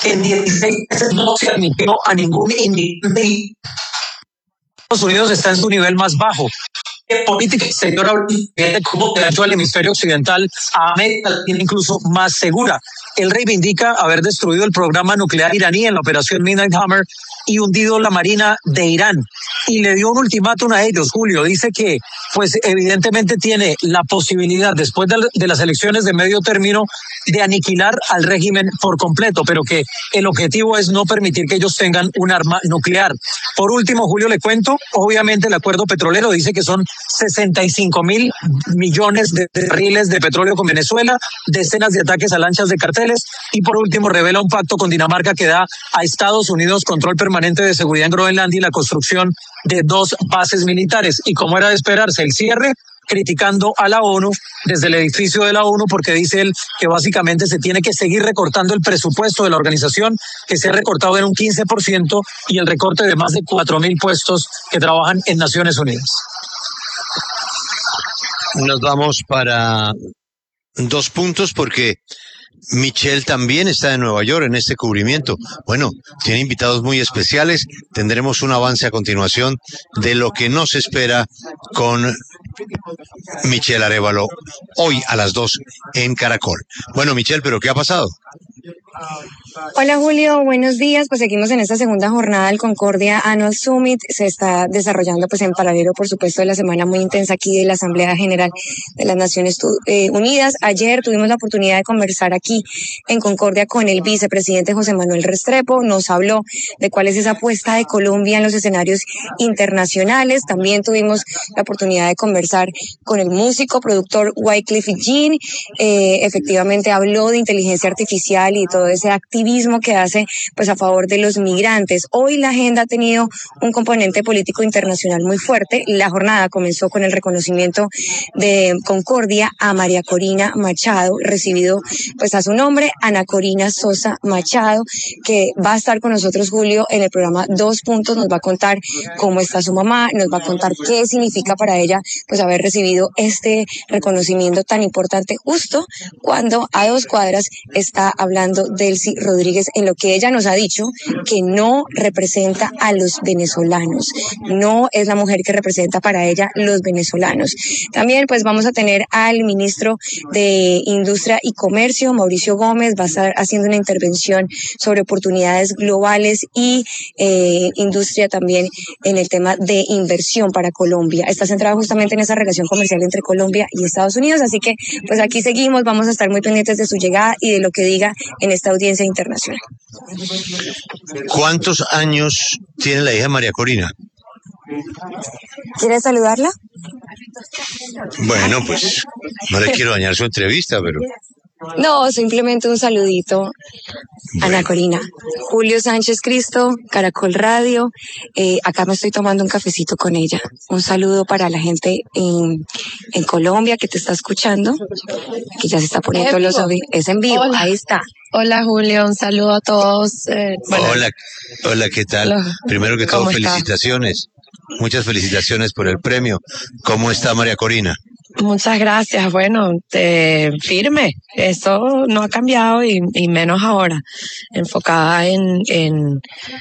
En 16 meses no se admitió a ningún inmigrante. Estados Unidos está en su nivel más bajo. ¿Qué política exterior ahorita cómo planteó al hemisferio occidental a América Latina incluso más segura? Él reivindica haber destruido el programa nuclear iraní en la operación Midnight Hammer y hundido la marina de Irán. Y le dio un ultimátum a ellos, Julio. Dice que, pues evidentemente tiene la posibilidad, después de las elecciones de medio término, de aniquilar al régimen por completo, pero que el objetivo es no permitir que ellos tengan un arma nuclear. Por último, Julio, le cuento, obviamente el acuerdo petrolero dice que son 65.000 millones de barriles de petróleo con Venezuela, decenas de ataques a lanchas de carteles, y por último revela un pacto con Dinamarca que da a Estados Unidos control permanente de seguridad en Groenlandia y la construcción de 2 bases militares. Y como era de esperarse, el cierre criticando a la ONU desde el edificio de la ONU, porque dice él que básicamente se tiene que seguir recortando el presupuesto de la organización, que se ha recortado en un 15%, y el recorte de más de 4.000 puestos que trabajan en Naciones Unidas. Nos vamos para 2 puntos porque Michelle también está en Nueva York en este cubrimiento. Bueno, tiene invitados muy especiales. Tendremos un avance a continuación de lo que nos espera con Michelle Arévalo hoy a las 2 en Caracol. Bueno, Michelle, ¿pero qué ha pasado? Hola Julio, buenos días. Pues seguimos en esta segunda jornada del Concordia Annual Summit. Se está desarrollando pues en paralelo, por supuesto, de la semana muy intensa aquí de la Asamblea General de las Naciones Unidas. Ayer tuvimos la oportunidad de conversar aquí en Concordia con el vicepresidente José Manuel Restrepo. Nos habló de cuál es esa apuesta de Colombia en los escenarios internacionales. También tuvimos la oportunidad de conversar con el músico, productor Wyclef Jean. Efectivamente habló de inteligencia artificial y todo ese activismo que hace pues a favor de los migrantes. Hoy la agenda ha tenido un componente político internacional muy fuerte. La jornada comenzó con el reconocimiento de Concordia a María Corina Machado, recibido pues a su nombre, Ana Corina Sosa Machado, que va a estar con nosotros, Julio, en el programa 2 Puntos. Nos va a contar cómo está su mamá, nos va a contar qué significa para ella pues haber recibido este reconocimiento tan importante justo cuando a 2 cuadras está hablando Delcy Rodríguez, en lo que ella nos ha dicho que no representa a los venezolanos, no es la mujer que representa para ella los venezolanos. También pues vamos a tener al ministro de Industria y Comercio, Mauricio Gómez, va a estar haciendo una intervención sobre oportunidades globales y industria también en el tema de inversión para Colombia. Está centrado justamente en esa relación comercial entre Colombia y Estados Unidos, así que pues aquí seguimos, vamos a estar muy pendientes de su llegada y de lo que diga en esta audiencia internacional. ¿Cuántos años tiene la hija de María Corina? ¿Quieres saludarla? Bueno, pues no le quiero dañar su entrevista, pero... No, simplemente un saludito. Ana Corina. Julio Sánchez Cristo, Caracol Radio. Acá me estoy tomando un cafecito con ella. Un saludo para la gente en Colombia que te está escuchando, que ya se está poniendo los audífonos. Es en vivo, Hola. ahí está. Hola Julio, un saludo a todos. Hola, ¿qué tal? Primero que todo, felicitaciones. Muchas felicitaciones por el premio. ¿Cómo está María Corina? Muchas gracias. Bueno, firme. Eso no ha cambiado y menos ahora. Enfocada en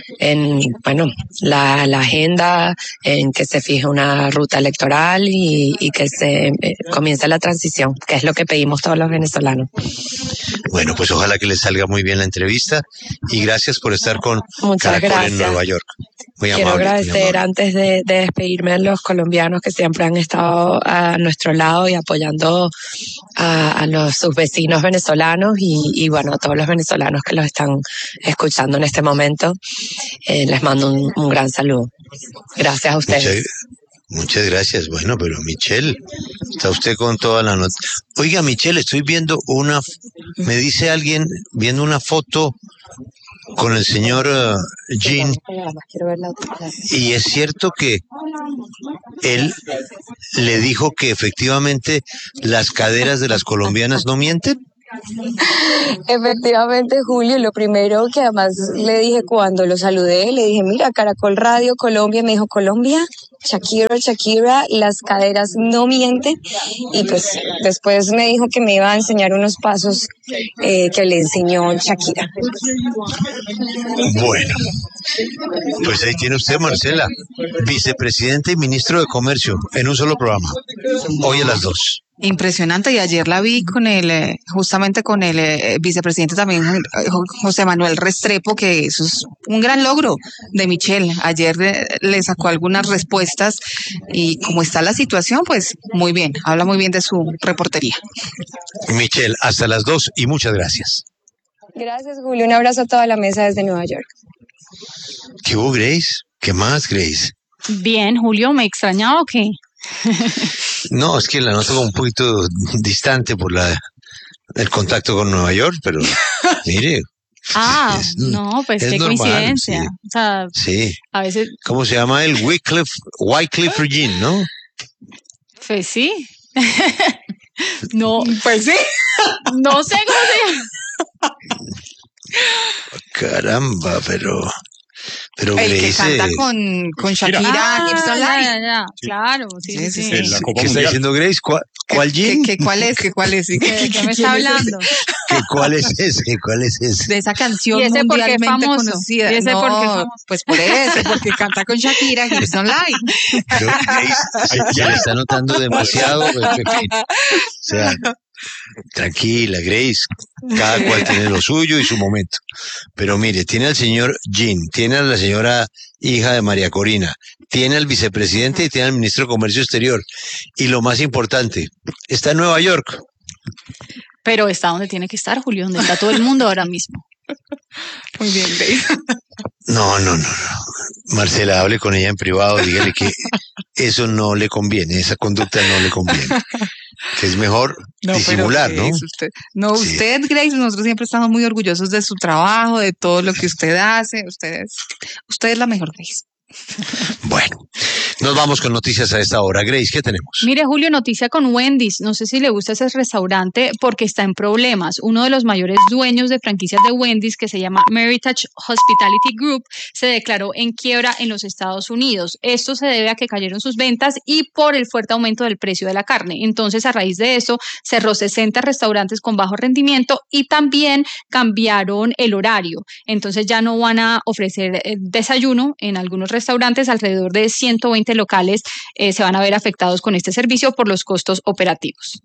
la agenda, en que se fije una ruta electoral y que se comience la transición, que es lo que pedimos todos los venezolanos. Bueno, pues ojalá que les salga muy bien la entrevista y gracias por estar con Caracol en Nueva York. Muy Quiero amable, agradecer antes de despedirme a los colombianos que siempre han estado a nuestro lado y apoyando a sus vecinos venezolanos y bueno, a todos los venezolanos que los están escuchando en este momento. Les mando un gran saludo. Gracias a ustedes. Muchas gracias. Bueno, pero Michelle, está usted con toda la nota. Oiga, Michelle, estoy viendo me dice alguien, viendo una foto con el señor Jean, y es cierto que él le dijo que efectivamente las caderas de las colombianas no mienten. Efectivamente, Julio, lo primero que además le dije cuando lo saludé, le dije, mira, Caracol Radio Colombia, me dijo, Colombia, Shakira, las caderas no mienten, y pues después me dijo que me iba a enseñar unos pasos que le enseñó Shakira. Bueno, pues ahí tiene usted, Marcela, vicepresidente y ministro de Comercio, en un solo programa, hoy a las 2. Impresionante, y ayer la vi con justamente con el vicepresidente también, José Manuel Restrepo, que eso es un gran logro de Michelle. Ayer le sacó algunas respuestas y como está la situación, pues muy bien, habla muy bien de su reportería. Michelle, hasta las 2 y muchas gracias. Gracias, Julio, un abrazo a toda la mesa desde Nueva York. ¿Qué hubo, Grace? ¿Qué más, Grace? Bien, Julio, ¿me extrañaba o qué? No, es que la noto como un poquito distante por el contacto con Nueva York, pero mire. No, pues qué normal, coincidencia. Sí. O sea, sí. A veces. ¿Cómo se llama el Wycliffe Jean, no? Pues sí. No. Pues sí. No sé cómo se llama. Caramba, pero el Grace, que canta con Shakira, Gibson Live. Ya, claro, sí. ¿Qué está diciendo Grace? ¿Cuál Jean? ¿Cuál es? ¿Qué me está hablando? ¿Cuál es ese? De esa canción ¿Y ese mundialmente famoso? conocida. ¿Y ese no, porque famoso? Pues por eso, porque canta con Shakira, Gibson Live. Pero Grace se le está notando demasiado. O sea, tranquila, Grace, cada cual tiene lo suyo y su momento. Pero mire, tiene al señor Jean, tiene a la señora hija de María Corina, tiene al vicepresidente y tiene al ministro de Comercio Exterior. Y lo más importante, está en Nueva York. Pero está donde tiene que estar, Julio, donde está todo el mundo ahora mismo. Muy bien, Grace. No. Marcela, hable con ella en privado, dígale que eso no le conviene, esa conducta no le conviene. Que es mejor disimular, ¿no? Usted, Grace, nosotros siempre estamos muy orgullosos de su trabajo, de todo lo que usted hace. Usted es la mejor, Grace. Bueno, nos vamos con noticias a esta hora. Grace, ¿qué tenemos? Mire, Julio, noticia con Wendy's. No sé si le gusta ese restaurante porque está en problemas. Uno de los mayores dueños de franquicias de Wendy's, que se llama Meritage Hospitality Group, se declaró en quiebra en los Estados Unidos. Esto se debe a que cayeron sus ventas y por el fuerte aumento del precio de la carne. Entonces, a raíz de eso, cerró 60 restaurantes con bajo rendimiento y también cambiaron el horario. Entonces, ya no van a ofrecer desayuno en algunos restaurantes. Alrededor de 120 locales se van a ver afectados con este servicio por los costos operativos.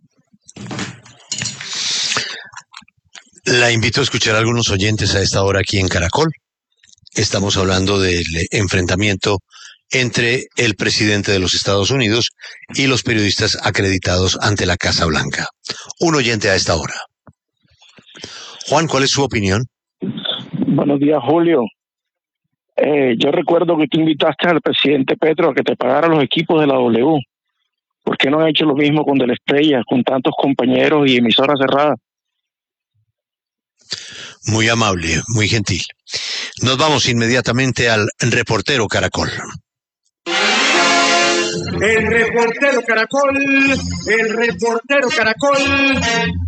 La invito a escuchar a algunos oyentes a esta hora aquí en Caracol. Estamos hablando del enfrentamiento entre el presidente de los Estados Unidos y los periodistas acreditados ante la Casa Blanca. Un oyente a esta hora. Juan, ¿cuál es su opinión? Buenos días, Julio. Yo recuerdo que tú invitaste al presidente Petro a que te pagara los equipos de la W. ¿Por qué no ha hecho lo mismo con De la Estrella, con tantos compañeros y emisoras cerradas? Muy amable, muy gentil. Nos vamos inmediatamente al reportero Caracol. El reportero Caracol.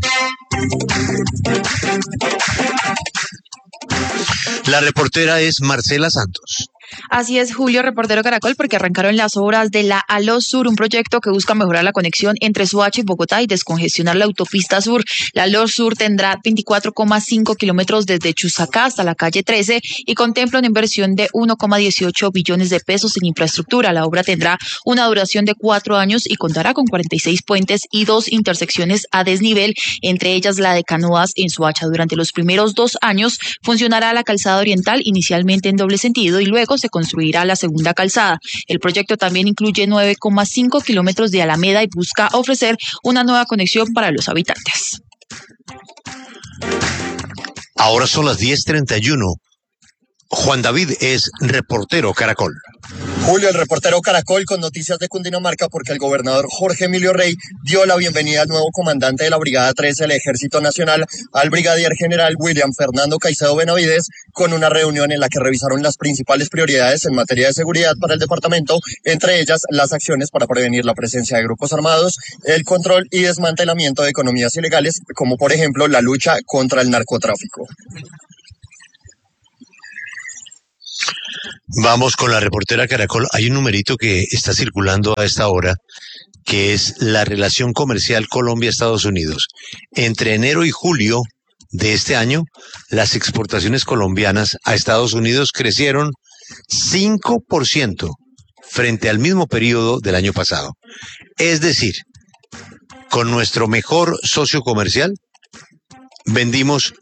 La reportera es Marcela Santos. Así es, Julio, reportero Caracol, porque arrancaron las obras de la ALO Sur, un proyecto que busca mejorar la conexión entre Soacha y Bogotá y descongestionar la autopista sur. La ALO Sur tendrá 24,5 kilómetros desde Chusacá hasta la calle 13 y contempla una inversión de 1,18 billones de pesos en infraestructura. La obra tendrá una duración de 4 años y contará con 46 puentes y 2 intersecciones a desnivel, entre ellas la de Canoas en Soacha. Durante los primeros 2 años funcionará la calzada oriental, inicialmente en doble sentido, y luego se construirá la segunda calzada. El proyecto también incluye 9,5 kilómetros de alameda y busca ofrecer una nueva conexión para los habitantes. Ahora son las 10:31. Juan David es reportero Caracol. Julio, el reportero Caracol con noticias de Cundinamarca, porque el gobernador Jorge Emilio Rey dio la bienvenida al nuevo comandante de la Brigada 13 del Ejército Nacional, al brigadier general William Fernando Caicedo Benavides, con una reunión en la que revisaron las principales prioridades en materia de seguridad para el departamento, entre ellas las acciones para prevenir la presencia de grupos armados, el control y desmantelamiento de economías ilegales, como por ejemplo la lucha contra el narcotráfico. Vamos con la reportera Caracol. Hay un numerito que está circulando a esta hora, que es la relación comercial Colombia-Estados Unidos. Entre enero y julio de este año, las exportaciones colombianas a Estados Unidos crecieron 5% frente al mismo periodo del año pasado. Es decir, con nuestro mejor socio comercial, vendimos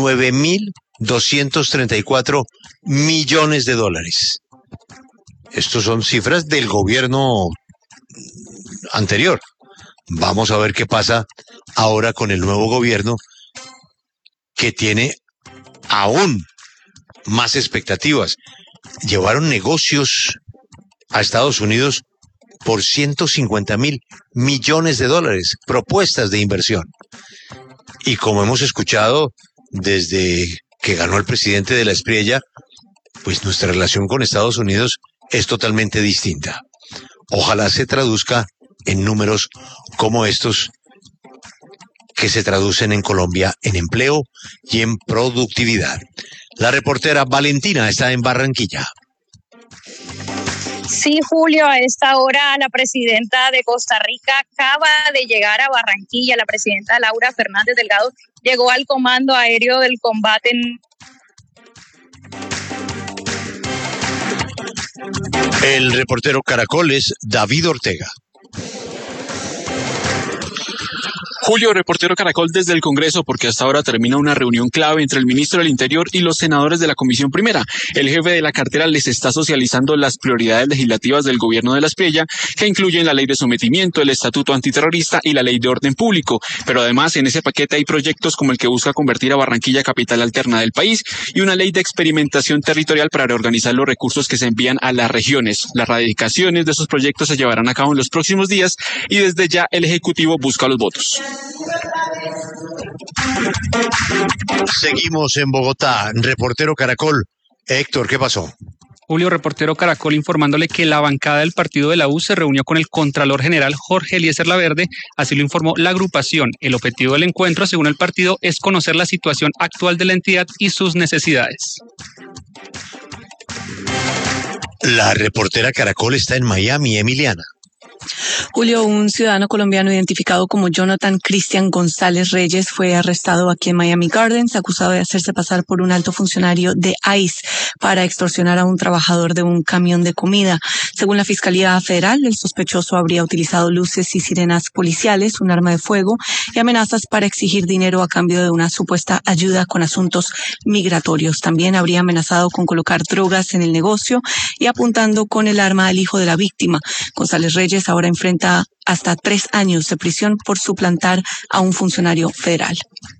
9.234 millones de dólares. Estos son cifras del gobierno anterior. Vamos a ver qué pasa ahora con el nuevo gobierno, que tiene aún más expectativas. Llevaron negocios a Estados Unidos por 150.000 millones de dólares, propuestas de inversión. Y como hemos escuchado desde que ganó el presidente de la Espriella, pues nuestra relación con Estados Unidos es totalmente distinta. Ojalá se traduzca en números como estos, que se traducen en Colombia en empleo y en productividad. La reportera Valentina está en Barranquilla. Sí, Julio, a esta hora la presidenta de Costa Rica acaba de llegar a Barranquilla. La presidenta Laura Fernández Delgado llegó al Comando Aéreo del Combate El reportero Caracol es David Ortega. Julio, reportero Caracol desde el Congreso, porque hasta ahora termina una reunión clave entre el ministro del Interior y los senadores de la Comisión Primera. El jefe de la cartera les está socializando las prioridades legislativas del gobierno de la Espriella, que incluyen la ley de sometimiento, el estatuto antiterrorista y la ley de orden público. Pero además en ese paquete hay proyectos como el que busca convertir a Barranquilla capital alterna del país y una ley de experimentación territorial para reorganizar los recursos que se envían a las regiones. Las radicaciones de esos proyectos se llevarán a cabo en los próximos días y desde ya el Ejecutivo busca los votos. Seguimos en Bogotá. Reportero Caracol. Héctor, ¿qué pasó? Julio, reportero Caracol, informándole que la bancada del partido de la U se reunió con el Contralor General Jorge Eliezer Laverde, así lo informó la agrupación. El objetivo del encuentro, según el partido, es conocer la situación actual de la entidad y sus necesidades. La reportera Caracol está en Miami, Emiliana. Julio, un ciudadano colombiano identificado como Jonathan Cristian González Reyes fue arrestado aquí en Miami Gardens, acusado de hacerse pasar por un alto funcionario de ICE para extorsionar a un trabajador de un camión de comida. Según la Fiscalía Federal, el sospechoso habría utilizado luces y sirenas policiales, un arma de fuego y amenazas para exigir dinero a cambio de una supuesta ayuda con asuntos migratorios. También habría amenazado con colocar drogas en el negocio y apuntando con el arma al hijo de la víctima. González Reyes ahora enfrenta hasta 3 años de prisión por suplantar a un funcionario federal.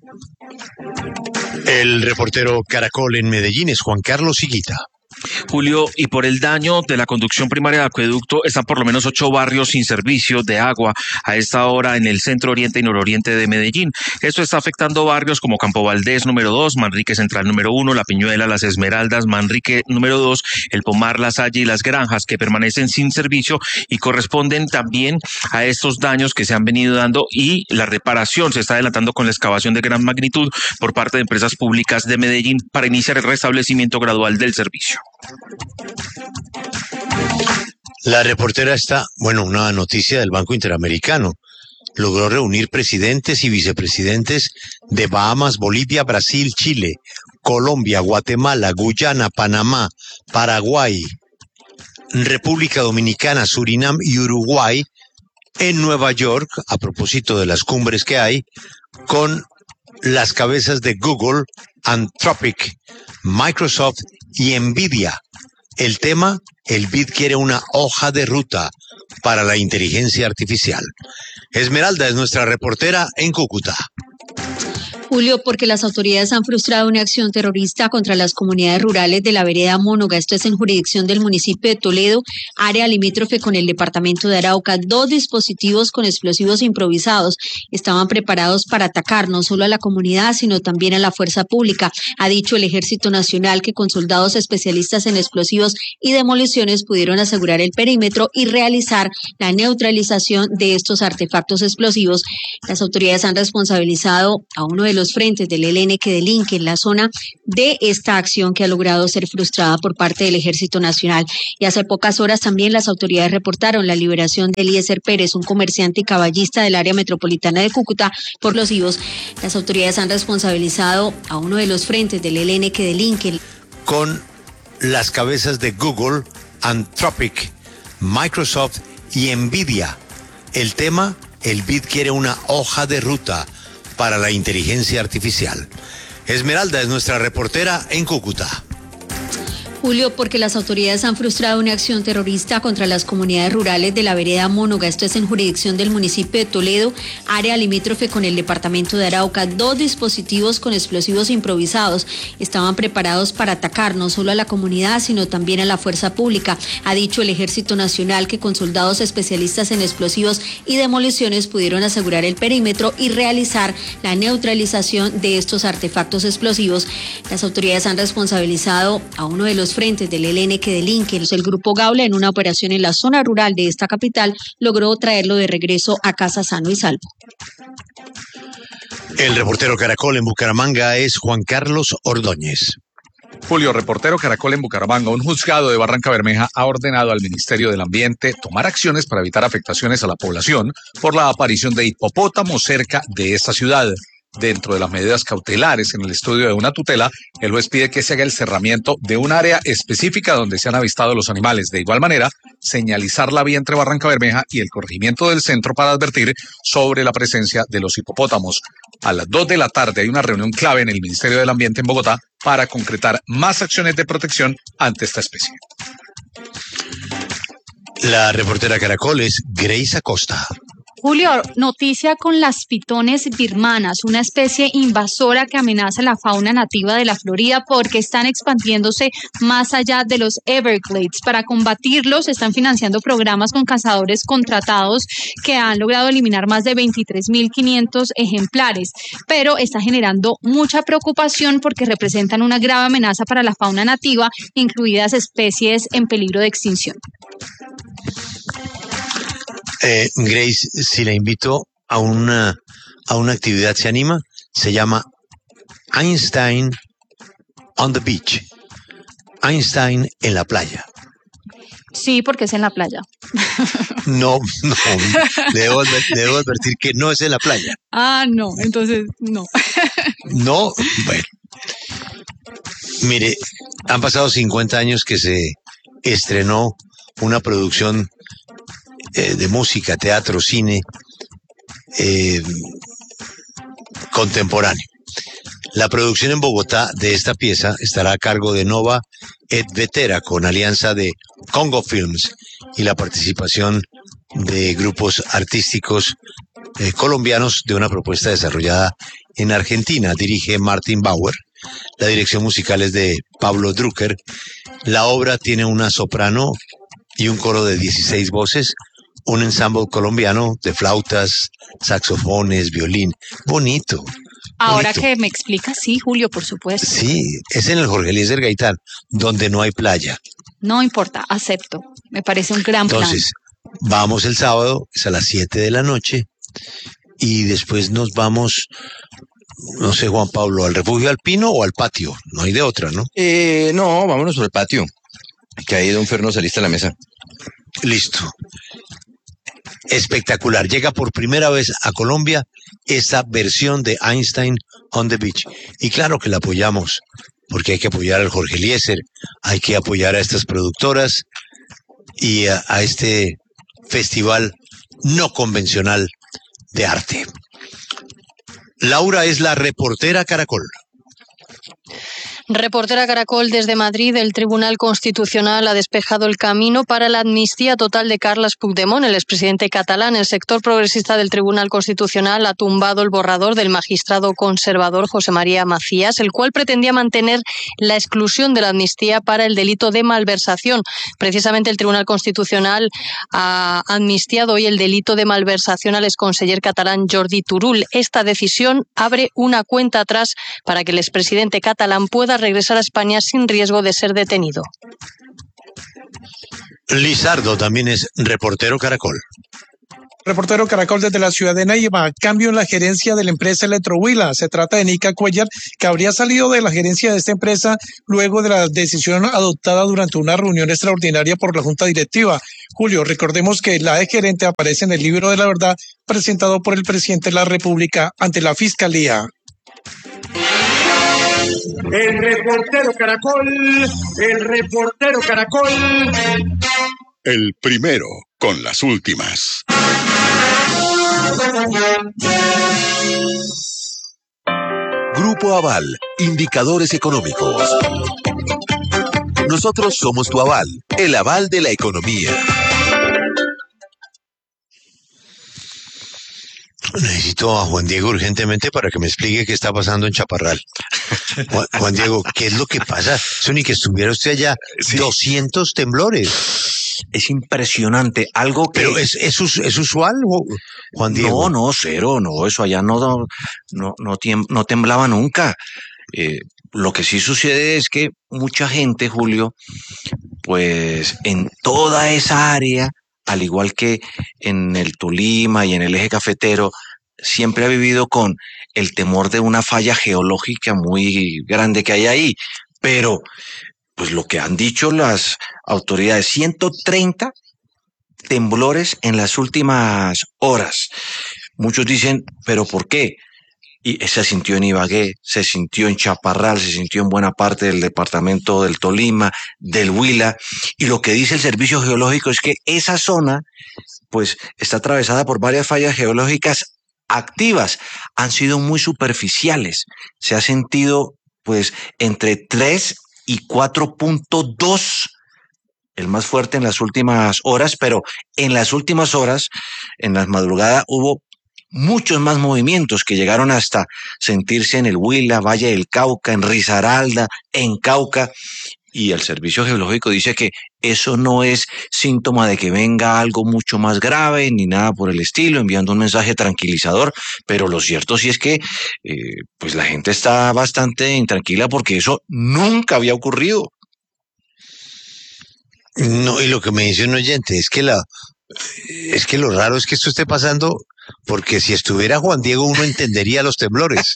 El reportero Caracol en Medellín es Juan Carlos Higuita. Julio, y por el daño de la conducción primaria de acueducto, están por lo menos 8 barrios sin servicio de agua a esta hora en el centro oriente y nororiente de Medellín. Esto está afectando barrios como Campo Valdés número 2, Manrique Central número 1, La Peñuela, Las Esmeraldas, Manrique número 2, El Pomar, La Salle y Las Granjas, que permanecen sin servicio y corresponden también a estos daños que se han venido dando, y la reparación se está adelantando con la excavación de gran magnitud por parte de empresas públicas de Medellín para iniciar el restablecimiento gradual del servicio. La reportera está, una noticia del Banco Interamericano. Logró reunir presidentes y vicepresidentes de Bahamas, Bolivia, Brasil, Chile, Colombia, Guatemala, Guyana, Panamá, Paraguay, República Dominicana, Surinam y Uruguay en Nueva York, a propósito de las cumbres que hay, con las cabezas de Google, Anthropic, Microsoft y Nvidia. El tema, el BID quiere una hoja de ruta para la inteligencia artificial. Esmeralda es nuestra reportera en Cúcuta. Julio, porque las autoridades han frustrado una acción terrorista contra las comunidades rurales de la vereda Mónoga. Esto es en jurisdicción del municipio de Toledo, área limítrofe con el departamento de Arauca. 2 dispositivos con explosivos improvisados estaban preparados para atacar no solo a la comunidad, sino también a la fuerza pública. Ha dicho el Ejército Nacional que con soldados especialistas en explosivos y demoliciones pudieron asegurar el perímetro y realizar la neutralización de estos artefactos explosivos. Las autoridades han responsabilizado a uno de los frentes del ELN que delinque en la zona de esta acción que ha logrado ser frustrada por parte del Ejército Nacional. Y hace pocas horas también las autoridades reportaron la liberación de Eliezer Pérez, un comerciante y caballista del área metropolitana de Cúcuta, por los IVOs. Las autoridades han responsabilizado a uno de los frentes del ELN que delinque. Con las cabezas de Google, Anthropic, Microsoft y Nvidia. El tema, el BID quiere una hoja de ruta para la inteligencia artificial. Esmeralda es nuestra reportera en Cúcuta. Julio, porque las autoridades han frustrado una acción terrorista contra las comunidades rurales de la vereda Mónoga. Esto es en jurisdicción del municipio de Toledo, área limítrofe con el departamento de Arauca. 2 dispositivos con explosivos improvisados estaban preparados para atacar no solo a la comunidad, sino también a la fuerza pública. Ha dicho el Ejército Nacional que con soldados especialistas en explosivos y demoliciones pudieron asegurar el perímetro y realizar la neutralización de estos artefactos explosivos. Las autoridades han responsabilizado a uno de los frentes del ELN que delinque. El grupo Gaula, en una operación en la zona rural de esta capital, logró traerlo de regreso a casa sano y salvo. El reportero Caracol en Bucaramanga es Juan Carlos Ordóñez. Julio, reportero Caracol en Bucaramanga. Un juzgado de Barranca Bermeja ha ordenado al Ministerio del Ambiente tomar acciones para evitar afectaciones a la población por la aparición de hipopótamos cerca de esta ciudad. Dentro de las medidas cautelares en el estudio de una tutela, el juez pide que se haga el cerramiento de un área específica donde se han avistado los animales. De igual manera, señalizar la vía entre Barranca Bermeja y el corregimiento del centro para advertir sobre la presencia de los hipopótamos. A las 2 de la tarde hay una reunión clave en el Ministerio del Ambiente en Bogotá para concretar más acciones de protección ante esta especie. La reportera Caracol es Grace Acosta. Julio, noticia con las pitones birmanas, una especie invasora que amenaza la fauna nativa de la Florida porque están expandiéndose más allá de los Everglades. Para combatirlos, están financiando programas con cazadores contratados que han logrado eliminar más de 23.500 ejemplares, pero está generando mucha preocupación porque representan una grave amenaza para la fauna nativa, incluidas especies en peligro de extinción. Grace, si la invito a una actividad, ¿se anima? Se llama Einstein on the Beach. Einstein en la playa. Sí, porque es en la playa. No, debo advertir que no es en la playa. Ah, no, entonces no. No, bueno. Mire, han pasado 50 años que se estrenó una producción de música, teatro, cine contemporáneo. La producción en Bogotá de esta pieza estará a cargo de Nova et Vetera, con alianza de Congo Films y la participación de grupos artísticos colombianos de una propuesta desarrollada en Argentina. Dirige Martin Bauer. La dirección musical es de Pablo Drucker. La obra tiene una soprano y un coro de 16 voces, un ensamble colombiano de flautas, saxofones, violín. Bonito. Ahora bonito. que me explicas, sí, Julio, por supuesto. Sí, es en el Jorge Eliezer Gaitán, donde no hay playa. No importa, acepto. Me parece un gran plan. Entonces, vamos el sábado, es a las 7 de la noche, y después nos vamos, no sé, Juan Pablo, ¿al refugio alpino o al patio? No hay de otra, ¿no? No, vámonos al patio, que ahí don Fer nos alista la mesa. Listo. Espectacular. Llega por primera vez a Colombia esta versión de Einstein on the Beach. Y claro que la apoyamos, porque hay que apoyar al Jorge Eliezer, hay que apoyar a estas productoras y a este festival no convencional de arte. Laura es la reportera Caracol. Reportera Caracol desde Madrid, el Tribunal Constitucional ha despejado el camino para la amnistía total de Carles Puigdemont, el expresidente catalán. El sector progresista del Tribunal Constitucional ha tumbado el borrador del magistrado conservador José María Macías, el cual pretendía mantener la exclusión de la amnistía para el delito de malversación. Precisamente el Tribunal Constitucional ha amnistiado hoy el delito de malversación al exconseller catalán Jordi Turull. Esta decisión abre una cuenta atrás para que el expresidente catalán pueda regresar a España sin riesgo de ser detenido. Lizardo también es reportero Caracol. Reportero Caracol desde la ciudad de Neiva. Cambio en la gerencia de la empresa Electrohuila. Se trata de Nica Cuellar, que habría salido de la gerencia de esta empresa luego de la decisión adoptada durante una reunión extraordinaria por la Junta Directiva. Julio, recordemos que la exgerente aparece en el libro de la verdad presentado por el presidente de la República ante la Fiscalía. El reportero Caracol. El primero con las últimas. Grupo Aval, indicadores económicos. Nosotros somos tu aval, el aval de la economía. Necesito a Juan Diego urgentemente para que me explique qué está pasando en Chaparral. Juan Diego, ¿qué es lo que pasa? Eso ni que estuviera usted allá. Sí. 200 temblores. Es impresionante, algo que... ¿Pero es usual, Juan Diego? No, cero, no, eso allá no temblaba nunca. Lo que sí sucede es que mucha gente, Julio, pues en toda esa área, al igual que en el Tolima y en el eje cafetero, siempre ha vivido con el temor de una falla geológica muy grande que hay ahí. Pero, pues lo que han dicho las autoridades, 130 temblores en las últimas horas. Muchos dicen, ¿pero por qué? Y se sintió en Ibagué, se sintió en Chaparral, se sintió en buena parte del departamento del Tolima, del Huila, y lo que dice el Servicio Geológico es que esa zona, pues, está atravesada por varias fallas geológicas activas, han sido muy superficiales, se ha sentido, pues, entre 3 y 4.2, el más fuerte en las últimas horas, pero en las últimas horas, en la madrugada, hubo muchos más movimientos que llegaron hasta sentirse en el Huila, Valle del Cauca, en Risaralda, en Cauca, y el Servicio Geológico dice que eso no es síntoma de que venga algo mucho más grave ni nada por el estilo, enviando un mensaje tranquilizador, pero lo cierto sí es que pues la gente está bastante intranquila porque eso nunca había ocurrido. No, y lo que me dice un oyente es que lo raro es que esto esté pasando, porque si estuviera Juan Diego uno entendería los temblores.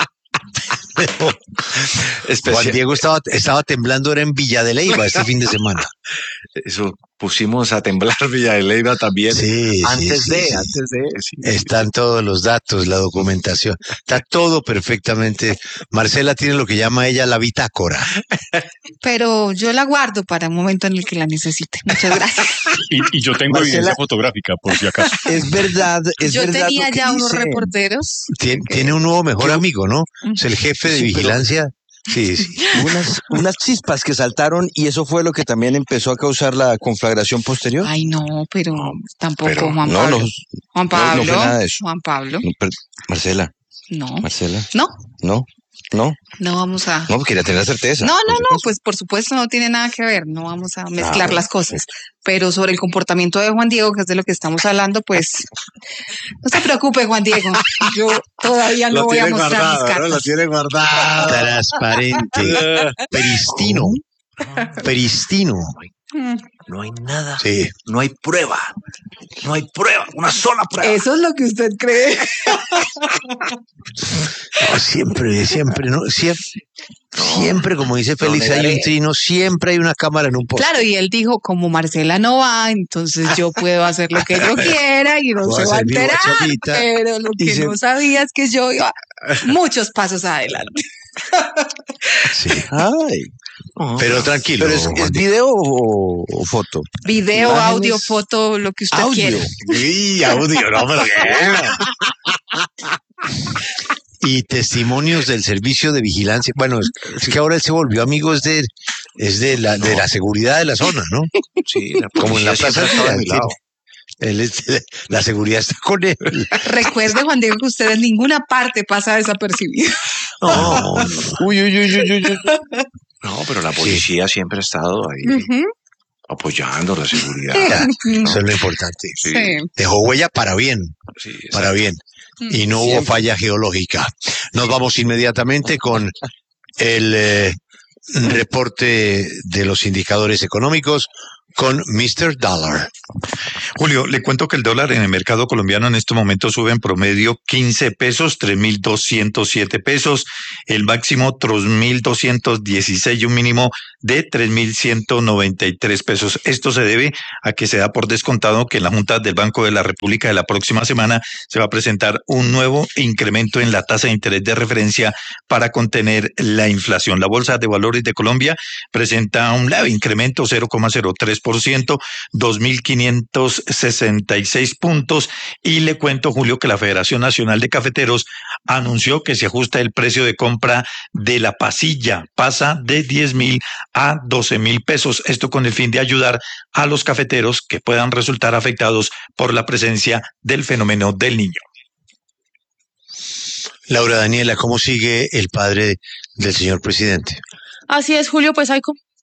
Juan Diego estaba temblando, era en Villa de Leyva este fin de semana. Eso, pusimos a temblar Villa de Leyva también. Sí, antes de. Sí. Están todos los datos, la documentación, está todo perfectamente. Marcela tiene lo que llama ella la bitácora. Pero yo la guardo para un momento en el que la necesite. Muchas gracias. Y yo tengo evidencia fotográfica, por si acaso. Es verdad, yo tenía ya unos reporteros. Tiene un nuevo mejor amigo, ¿no? Es el jefe de vigilancia. Sí. Unas chispas que saltaron y eso fue lo que también empezó a causar la conflagración posterior. Ay, no, pero tampoco Juan Pablo. Juan Pablo. No fue nada de eso. Juan Pablo. Marcela. No. Marcela. No. No vamos a... No, quería tener la certeza. No, pues por supuesto no tiene nada que ver, no vamos a mezclar las cosas. Pero sobre el comportamiento de Juan Diego, que es de lo que estamos hablando, pues no se preocupe, Juan Diego. Yo todavía no voy a mostrar mis cartas. Lo tiene guardado. Transparente. Peristino. No hay nada. Sí. No hay prueba. Una sola prueba. Eso es lo que usted cree. No, siempre, ¿no? Siempre, como dice Félix, hay un trino, siempre hay una cámara en un poste. Claro, y él dijo, como Marcela no va, entonces yo puedo hacer lo que yo quiera y no se va a enterar. Pero lo que no sabía es que yo iba muchos pasos adelante. Sí. Ay. Pero tranquilo. ¿Pero es video o foto? Video, imágenes, audio, foto, lo que usted quiera. Sí, audio, no, pero y testimonios del servicio de vigilancia. Bueno, es que ahora él se volvió amigo es de la seguridad de la zona, ¿no? Sí, la como en la policía plaza siempre estaba de mi lado. la seguridad está con él. Recuerde, Juan Diego, que usted en ninguna parte pasa desapercibido. No. Uy. No, pero la policía siempre ha estado ahí apoyando la seguridad. Eso es lo importante. Sí. Dejó huella para bien. Sí, para bien. Y no hubo falla geológica. Nos vamos inmediatamente con el reporte de los indicadores económicos con Mr. Dollar. Julio, le cuento que el dólar en el mercado colombiano en este momento sube en promedio 15 pesos, 3.207 pesos, el máximo 3.216 y un mínimo de 3.193 pesos. Esto se debe a que se da por descontado que en la Junta del Banco de la República de la próxima semana se va a presentar un nuevo incremento en la tasa de interés de referencia para contener la inflación. La Bolsa de Valores de Colombia presenta un leve incremento, 0,03%, 2.566 puntos, y le cuento, Julio, que la Federación Nacional de Cafeteros anunció que se ajusta el precio de compra de la pasilla, pasa de 10.000 a 12.000 pesos, esto con el fin de ayudar a los cafeteros que puedan resultar afectados por la presencia del fenómeno del Niño. Laura Daniela, ¿cómo sigue el padre del señor presidente? Así es, Julio, pues hay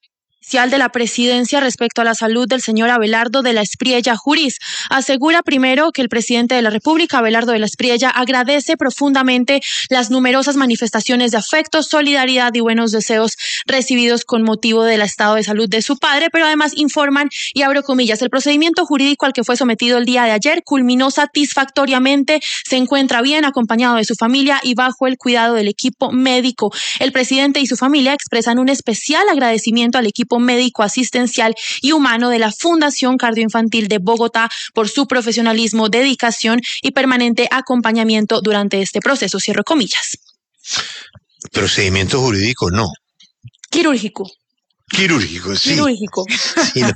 de la presidencia respecto a la salud del señor Abelardo de la Espriella Juriz. Asegura primero que el presidente de la República, Abelardo de la Espriella, agradece profundamente las numerosas manifestaciones de afecto, solidaridad y buenos deseos recibidos con motivo del estado de salud de su padre, pero además informan, y abro comillas, el procedimiento jurídico al que fue sometido el día de ayer culminó satisfactoriamente, se encuentra bien acompañado de su familia y bajo el cuidado del equipo médico. El presidente y su familia expresan un especial agradecimiento al equipo médico, asistencial y humano de la Fundación Cardioinfantil de Bogotá por su profesionalismo, dedicación y permanente acompañamiento durante este proceso. Cierro comillas. Procedimiento jurídico, no. Quirúrgico. Quirúrgico, sí. Quirúrgico. Sí, no.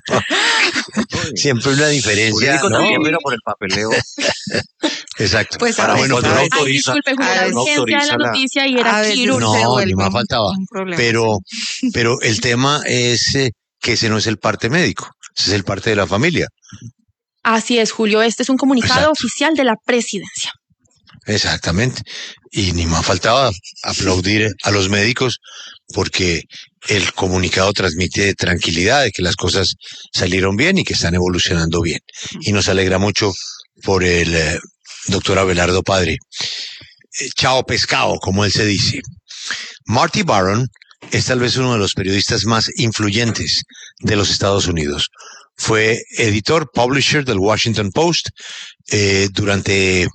Siempre una diferencia. Jurídico también, pero por el papeleo. Exacto. Pues para bueno, no autoriza. Disculpe, Julio, la urgencia de la noticia y era quirúrgico. No, ni más faltaba. Pero el tema es que ese no es el parte médico, ese es el parte de la familia. Así es, Julio. Este es un comunicado oficial de la presidencia. Exactamente. Y ni más faltaba aplaudir a los médicos porque el comunicado transmite tranquilidad de que las cosas salieron bien y que están evolucionando bien. Y nos alegra mucho por el doctor Abelardo padre. Chao pescado, como él se dice. Marty Baron es tal vez uno de los periodistas más influyentes de los Estados Unidos. Fue editor, publisher del Washington Post durante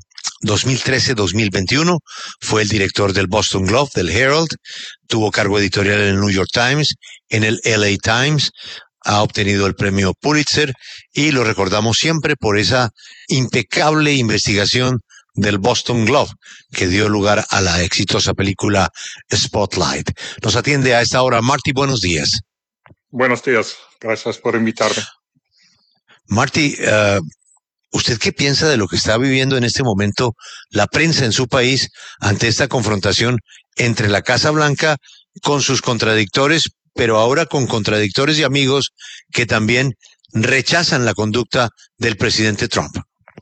2013-2021, fue el director del Boston Globe, del Herald, tuvo cargo editorial en el New York Times, en el LA Times, ha obtenido el premio Pulitzer y lo recordamos siempre por esa impecable investigación del Boston Globe que dio lugar a la exitosa película Spotlight. Nos atiende a esta hora Marty, buenos días. Buenos días, gracias por invitarme. Marty, ¿usted qué piensa de lo que está viviendo en este momento la prensa en su país ante esta confrontación entre la Casa Blanca con sus contradictores, pero ahora con contradictores y amigos que también rechazan la conducta del presidente Trump?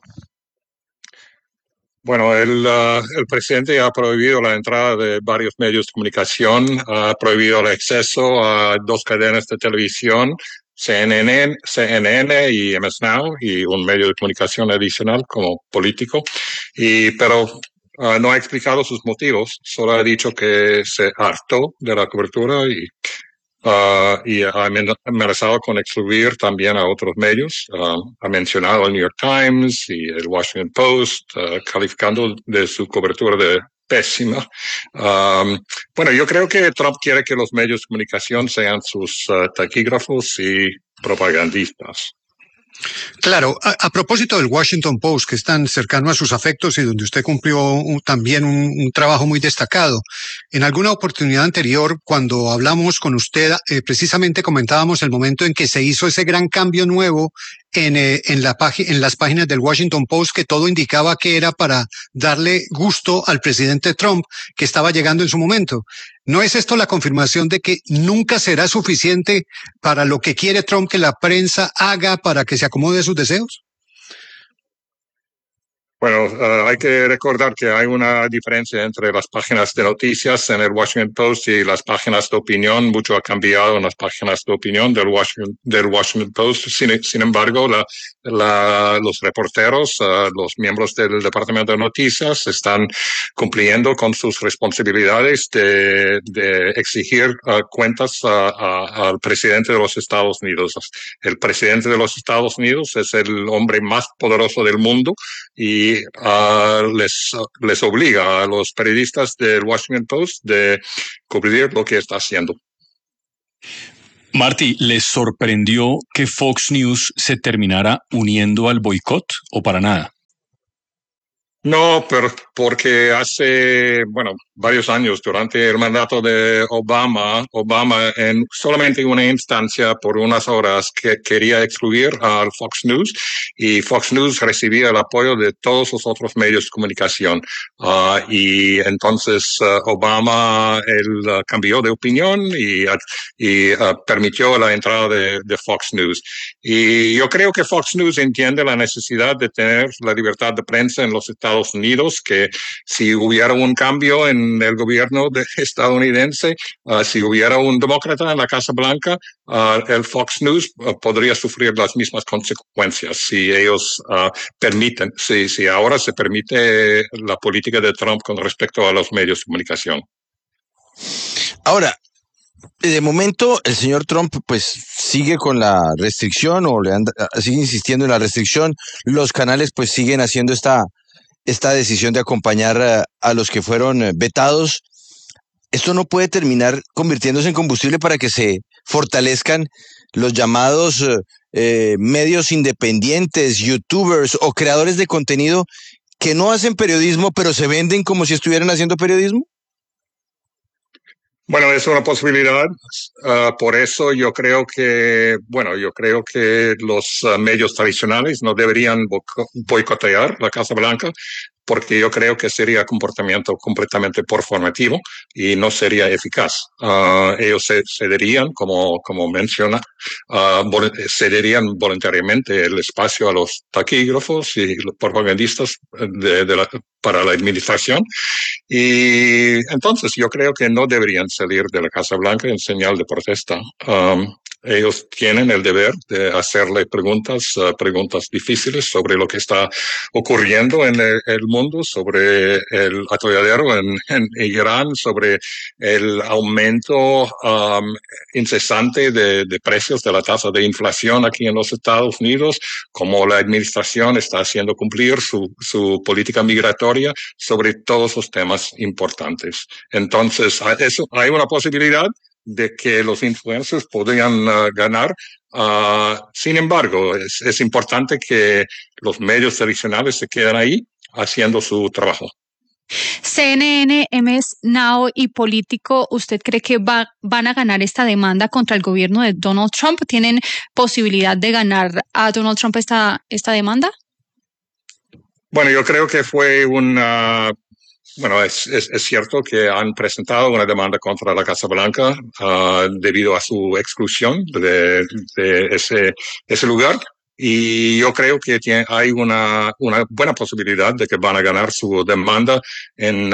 Bueno, el presidente ha prohibido la entrada de varios medios de comunicación, ha prohibido el acceso a 2 cadenas de televisión, CNN y MS Now, y un medio de comunicación adicional como político, pero no ha explicado sus motivos, solo ha dicho que se hartó de la cobertura y ha amenazado con excluir también a otros medios. Ha mencionado el New York Times y el Washington Post, calificando de su cobertura de pésima. Bueno, yo creo que Trump quiere que los medios de comunicación sean sus taquígrafos y propagandistas. Claro, a propósito del Washington Post, que es tan cercano a sus afectos y donde usted cumplió también un trabajo muy destacado, en alguna oportunidad anterior, cuando hablamos con usted, precisamente comentábamos el momento en que se hizo ese gran cambio nuevo en las páginas del Washington Post que todo indicaba que era para darle gusto al presidente Trump que estaba llegando en su momento. ¿No es esto la confirmación de que nunca será suficiente para lo que quiere Trump que la prensa haga para que se acomode a sus deseos? Bueno, hay que recordar que hay una diferencia entre las páginas de noticias en el Washington Post y las páginas de opinión. Mucho ha cambiado en las páginas de opinión del Washington Post. Sin embargo, los reporteros, los miembros del Departamento de Noticias están cumpliendo con sus responsabilidades de exigir cuentas al presidente de los Estados Unidos. El presidente de los Estados Unidos es el hombre más poderoso del mundo y les obliga a los periodistas del Washington Post de cubrir lo que está haciendo. Marty, ¿les sorprendió que Fox News se terminara uniendo al boicot o para nada? No, pero porque hace, varios años, durante el mandato de Obama en solamente una instancia por unas horas que quería excluir al Fox News y Fox News recibía el apoyo de todos los otros medios de comunicación. Y entonces Obama cambió de opinión y permitió la entrada de Fox News. Y yo creo que Fox News entiende la necesidad de tener la libertad de prensa en los Estados Unidos, que si hubiera un cambio en el gobierno estadounidense, si hubiera un demócrata en la Casa Blanca, el Fox News podría sufrir las mismas consecuencias si ellos permiten, si ahora se permite la política de Trump con respecto a los medios de comunicación. Ahora, de momento el señor Trump pues sigue con la restricción sigue insistiendo en la restricción. Los canales pues siguen haciendo esta decisión de acompañar a los que fueron vetados. Esto no puede terminar convirtiéndose en combustible para que se fortalezcan los llamados medios independientes, youtubers o creadores de contenido que no hacen periodismo, pero se venden como si estuvieran haciendo periodismo. Bueno, es una posibilidad. Por eso yo creo que los medios tradicionales no deberían boicotear la Casa Blanca, porque yo creo que sería comportamiento completamente performativo y no sería eficaz. Ellos cederían, como menciona, cederían voluntariamente el espacio a los taquígrafos y los propagandistas para la administración. Y entonces yo creo que no deberían salir de la Casa Blanca en señal de protesta. Ellos tienen el deber de hacerle preguntas difíciles sobre lo que está ocurriendo en el mundo, sobre el atolladero en Irán, sobre el aumento incesante de precios de la tasa de inflación aquí en los Estados Unidos, cómo la administración está haciendo cumplir su política migratoria, sobre todos los temas importantes. Entonces, hay una posibilidad de que los influencers podrían ganar. Sin embargo, es importante que los medios tradicionales se queden ahí haciendo su trabajo. CNN, MS Now y Político, ¿usted cree que van a ganar esta demanda contra el gobierno de Donald Trump? ¿Tienen posibilidad de ganar a Donald Trump esta demanda? Bueno, yo creo que fue es cierto que han presentado una demanda contra la Casa Blanca debido a su exclusión de ese lugar. Y yo creo que hay una buena posibilidad de que van a ganar su demanda en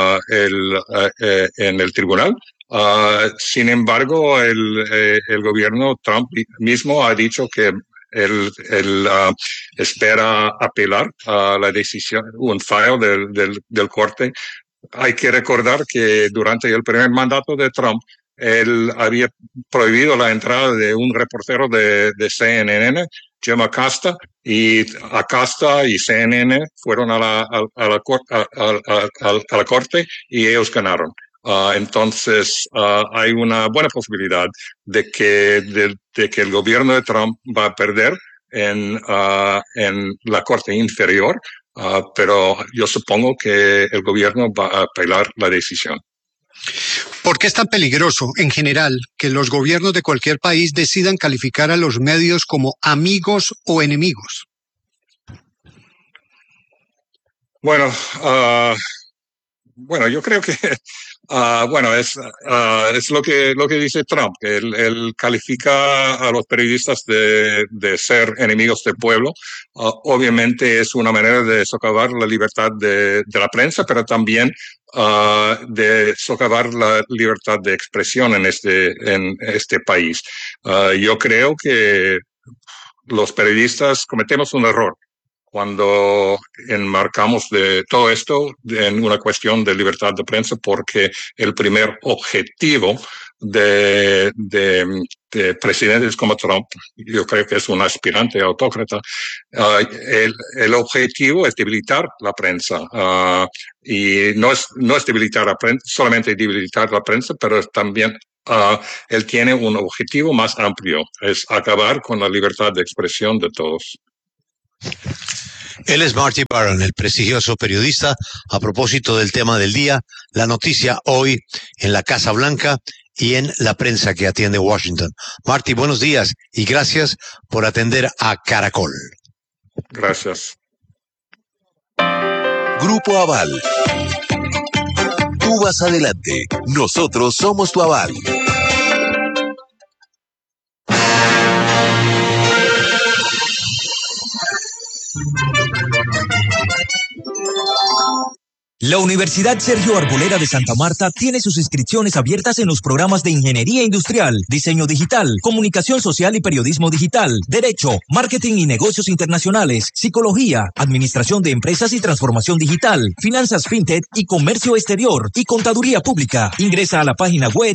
el tribunal. Sin embargo, el gobierno Trump mismo ha dicho que él espera apelar a la decisión, un fallo del corte. Hay que recordar que durante el primer mandato de Trump, él había prohibido la entrada de un reportero de CNN, Jim Acosta, y Acosta y CNN fueron a la corte y ellos ganaron. Entonces, hay una buena posibilidad de que el gobierno de Trump va a perder en la corte inferior, pero yo supongo que el gobierno va a apelar la decisión. ¿Por qué es tan peligroso, en general, que los gobiernos de cualquier país decidan calificar a los medios como amigos o enemigos? Bueno, yo creo que es lo que dice Trump. Él califica a los periodistas de ser enemigos del pueblo. Obviamente es una manera de socavar la libertad de la prensa, pero también de socavar la libertad de expresión en este país. Yo creo que los periodistas cometemos un error cuando enmarcamos de todo esto en una cuestión de libertad de prensa, porque el primer objetivo de presidentes como Trump, yo creo que es un aspirante autócrata, el objetivo es debilitar la prensa. Y no es debilitar la prensa, solamente debilitar la prensa, pero también él tiene un objetivo más amplio, es acabar con la libertad de expresión de todos. Él es Marty Baron, el prestigioso periodista. A propósito del tema del día, la noticia hoy en la Casa Blanca y en la prensa que atiende Washington. Marty, buenos días y gracias por atender a Caracol. Gracias. Grupo Aval. Tú vas adelante. Nosotros somos tu aval. La Universidad Sergio Arboleda de Santa Marta tiene sus inscripciones abiertas en los programas de Ingeniería Industrial, Diseño Digital, Comunicación Social y Periodismo Digital, Derecho, Marketing y Negocios Internacionales, Psicología, Administración de Empresas y Transformación Digital, Finanzas FinTech y Comercio Exterior y Contaduría Pública. Ingresa a la página web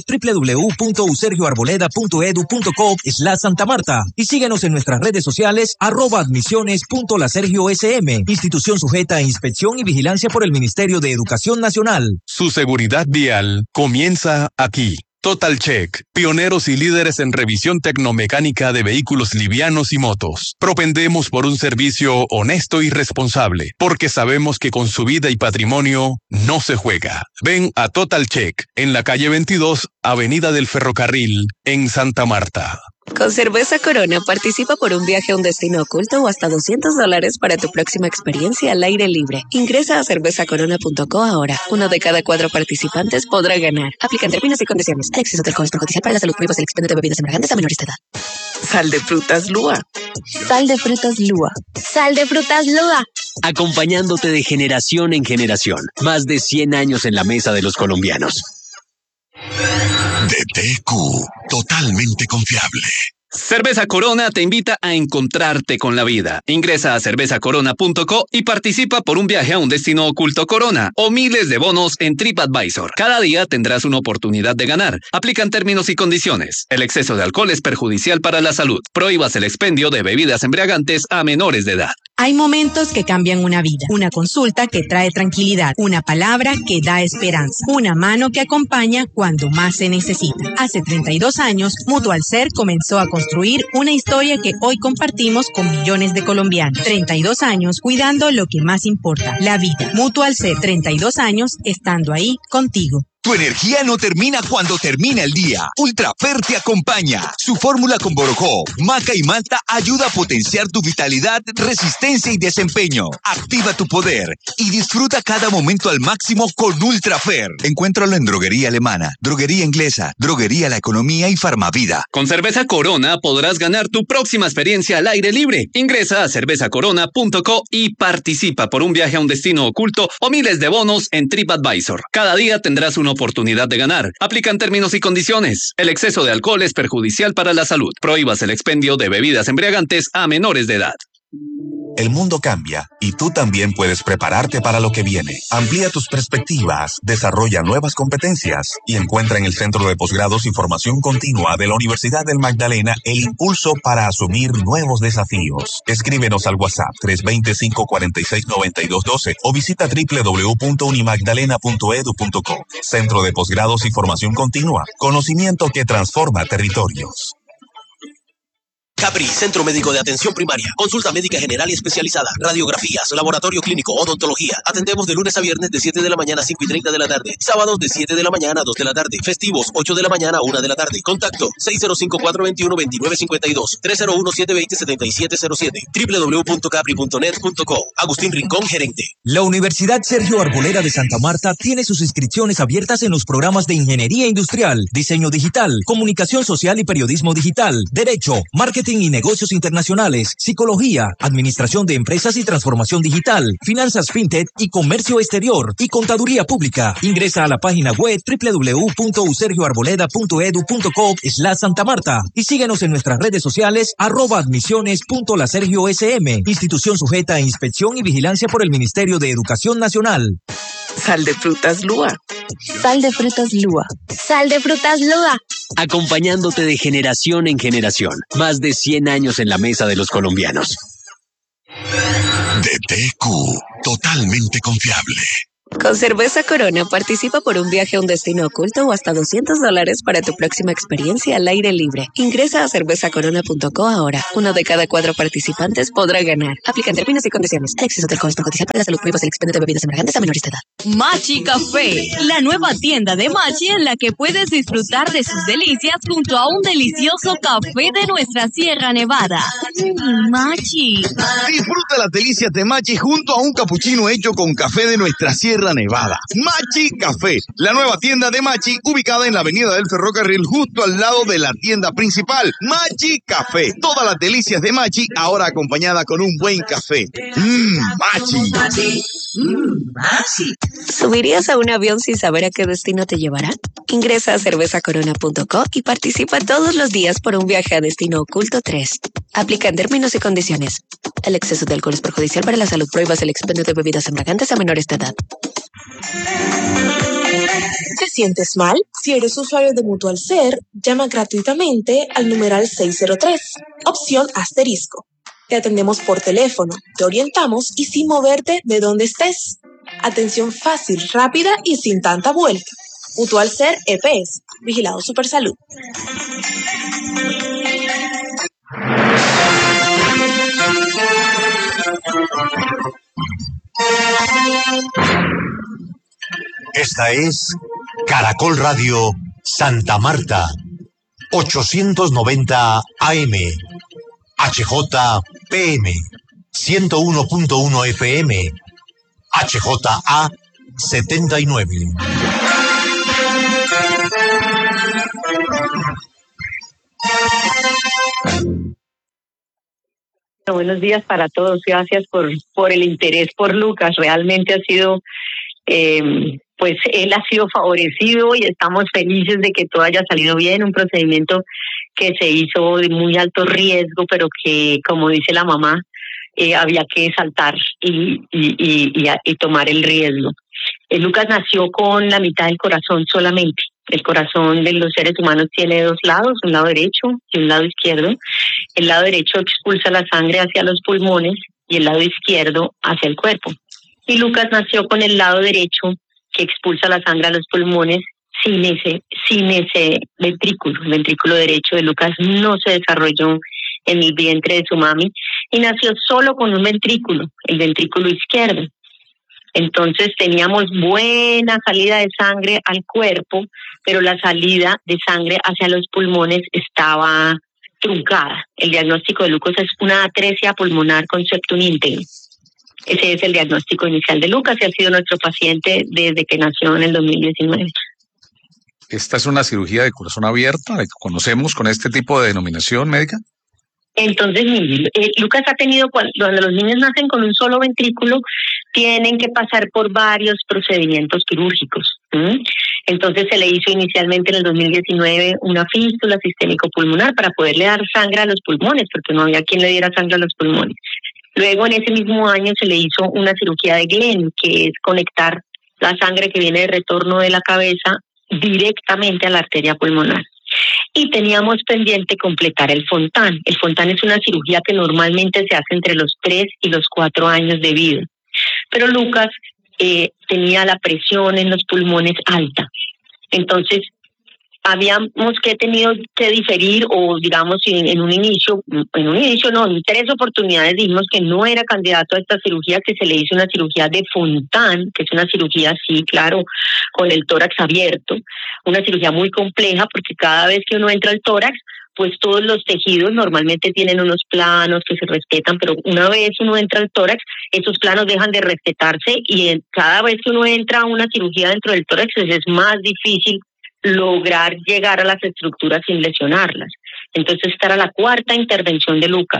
www.usergioarboleda.edu.co/Santa Marta y síguenos en nuestras redes sociales @admisiones.lasergiosm, institución sujeta a inspección y vigilancia por el Ministerio de Educación Nacional. Su seguridad vial comienza aquí. Total Check, pioneros y líderes en revisión tecnomecánica de vehículos livianos y motos. Propendemos por un servicio honesto y responsable, porque sabemos que con su vida y patrimonio no se juega. Ven a Total Check, en la calle 22, Avenida del Ferrocarril, en Santa Marta. Con Cerveza Corona participa por un viaje a un destino oculto o hasta $200 para tu próxima experiencia al aire libre. Ingresa a cervezacorona.co ahora. 1 de cada 4 participantes podrá ganar. Aplican términos y condiciones. El exceso de alcohol es perjudicial para la salud. Prohíbas el expendio de bebidas embriagantes a menores de edad. Sal de frutas Lua. Sal de frutas Lua. Sal de frutas Lua. Acompañándote de generación en generación. Más de 100 años en la mesa de los colombianos. DTQ, totalmente confiable. Cerveza Corona te invita a encontrarte con la vida. Ingresa a cervezacorona.co y participa por un viaje a un destino oculto Corona o miles de bonos en TripAdvisor. Cada día tendrás una oportunidad de ganar. Aplican términos y condiciones. El exceso de alcohol es perjudicial para la salud. Prohíbas el expendio de bebidas embriagantes a menores de edad. Hay momentos que cambian una vida, una consulta que trae tranquilidad, una palabra que da esperanza, una mano que acompaña cuando más se necesita. Hace 32 años, Mutual Ser comenzó a construir una historia que hoy compartimos con millones de colombianos. 32 años cuidando lo que más importa, la vida. Mutual Ser, 32 años estando ahí contigo. Tu energía no termina cuando termina el día. Ultrafer te acompaña. Su fórmula con borojó, maca y malta ayuda a potenciar tu vitalidad, resistencia y desempeño. Activa tu poder y disfruta cada momento al máximo con Ultrafer. Encuéntralo en Droguería Alemana, Droguería Inglesa, Droguería La Economía y Farmavida. Con Cerveza Corona podrás ganar tu próxima experiencia al aire libre. Ingresa a cervezacorona.co y participa por un viaje a un destino oculto o miles de bonos en TripAdvisor. Cada día tendrás una oportunidad de ganar. Aplican términos y condiciones. El exceso de alcohol es perjudicial para la salud. Prohíbas el expendio de bebidas embriagantes a menores de edad. El mundo cambia y tú también puedes prepararte para lo que viene. Amplía tus perspectivas, desarrolla nuevas competencias y encuentra en el Centro de Posgrados y Formación Continua de la Universidad del Magdalena el impulso para asumir nuevos desafíos. Escríbenos al WhatsApp 325-469212 o visita www.unimagdalena.edu.co. Centro de Posgrados y Formación Continua. Conocimiento que transforma territorios. Capri, Centro Médico de Atención Primaria. Consulta médica general y especializada. Radiografías, laboratorio clínico, odontología. Atendemos de lunes a viernes de 7 de la mañana a 5 y 30 de la tarde. Sábados de 7 de la mañana a 2 de la tarde. Festivos, 8 de la mañana a 1 de la tarde. Contacto 605-421-2952. 301-720-7707. www.capri.net.co. Agustín Rincón, gerente. La Universidad Sergio Arboleda de Santa Marta tiene sus inscripciones abiertas en los programas de Ingeniería Industrial, Diseño Digital, Comunicación Social y Periodismo Digital, Derecho, Marketing y Negocios Internacionales, Psicología, Administración de Empresas y Transformación Digital, Finanzas FinTech y Comercio Exterior y Contaduría Pública. Ingresa a la página web www.usergioarboleda.edu.co/Santa Marta y síguenos en nuestras redes sociales @admisiones.lasergiosm, institución sujeta a inspección y vigilancia por el Ministerio de Educación Nacional. Sal de frutas Lua. Sal de frutas Lua. Sal de frutas Lua. Acompañándote de generación en generación. Más de 100 años en la mesa de los colombianos. DTQ, totalmente confiable. Con Cerveza Corona participa por un viaje a un destino oculto o hasta $200 para tu próxima experiencia al aire libre. Ingresa a cervezacorona.co ahora. 1 de cada 4 participantes podrá ganar. Aplican términos y condiciones. El exceso de alcohol es perjudicial para la salud. Prohíbas el expendio de bebidas embriagantes a menores de edad. Machi Café, la nueva tienda de Machi en la que puedes disfrutar de sus delicias junto a un delicioso café de nuestra Sierra Nevada. Machi. Disfruta las delicias de Machi junto a un capuchino hecho con café de nuestra Sierra Nevada. Machi Café, la nueva tienda de Machi ubicada en la avenida del Ferrocarril justo al lado de la tienda principal. Machi Café, todas las delicias de Machi ahora acompañada con un buen café. Machi. Machi. ¿Subirías a un avión sin saber a qué destino te llevará? Ingresa a cervezacorona.co y participa todos los días por un viaje a destino oculto 3. Aplican términos y condiciones. El exceso de alcohol es perjudicial para la salud. Prohíbas el expendio de bebidas embriagantes a menores de edad. ¿Te sientes mal? Si eres usuario de Mutual Ser, llama gratuitamente al numeral 603, opción asterisco. Te atendemos por teléfono, te orientamos y sin moverte de donde estés. Atención fácil, rápida y sin tanta vuelta. Mutual Ser EPS, Vigilado Supersalud. Esta es Caracol Radio Santa Marta, 890 AM, HJPM, 101.1 FM, HJA 79. Buenos días para todos. Gracias por el interés por Lucas. Realmente ha sido, pues él ha sido favorecido y estamos felices de que todo haya salido bien. Un procedimiento que se hizo de muy alto riesgo, pero que, como dice la mamá, había que saltar y tomar el riesgo. Lucas nació con la mitad del corazón solamente. El corazón de los seres humanos tiene 2 lados, un lado derecho y un lado izquierdo. El lado derecho expulsa la sangre hacia los pulmones y el lado izquierdo hacia el cuerpo. Y Lucas nació con el lado derecho que expulsa la sangre a los pulmones sin ese ventrículo. El ventrículo derecho de Lucas no se desarrolló en el vientre de su mami y nació solo con un ventrículo, el ventrículo izquierdo. Entonces teníamos buena salida de sangre al cuerpo, pero la salida de sangre hacia los pulmones estaba truncada. El diagnóstico de Lucas es una atresia pulmonar con septum íntegro. Ese es el diagnóstico inicial de Lucas y ha sido nuestro paciente desde que nació en el 2019. ¿Esta es una cirugía de corazón abierta, la que conocemos con este tipo de denominación médica? Entonces, Lucas ha tenido, cuando los niños nacen con un solo ventrículo, tienen que pasar por varios procedimientos quirúrgicos. Entonces se le hizo inicialmente en el 2019 una fístula sistémico-pulmonar para poderle dar sangre a los pulmones, porque no había quien le diera sangre a los pulmones. Luego en ese mismo año se le hizo una cirugía de Glenn, que es conectar la sangre que viene de retorno de la cabeza directamente a la arteria pulmonar. Y teníamos pendiente completar el Fontan. El Fontan es una cirugía que normalmente se hace entre los 3 y los 4 años de vida. Pero Lucas tenía la presión en los pulmones alta. Entonces, habíamos tenido que diferir, o digamos en un inicio no, en 3 oportunidades dijimos que no era candidato a esta cirugía, que se le hizo una cirugía de Fontan, que es una cirugía, sí, claro, con el tórax abierto, una cirugía muy compleja porque cada vez que uno entra al tórax, pues todos los tejidos normalmente tienen unos planos que se respetan, pero una vez uno entra al tórax, esos planos dejan de respetarse y cada vez que uno entra a una cirugía dentro del tórax es más difícil lograr llegar a las estructuras sin lesionarlas. Entonces esta era la 4ª intervención de Lucas.